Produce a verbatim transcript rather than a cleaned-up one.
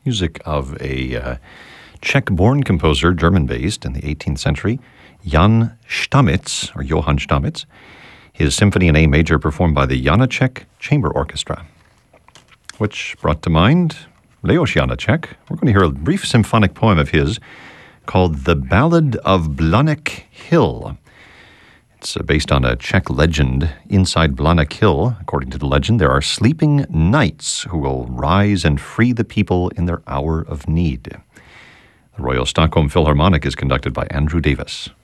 music of a uh, Czech-born composer, German-based in the eighteenth century, Jan Stamitz, or Johann Stamitz. His Symphony in A major performed by the Janacek Chamber Orchestra, which brought to mind Leos Janacek. We're going to hear a brief symphonic poem of his called The Ballad of Blanek Hill. It's based on a Czech legend. Inside Blanek Hill, according to the legend, there are sleeping knights who will rise and free the people in their hour of need. The Royal Stockholm Philharmonic is conducted by Andrew Davis.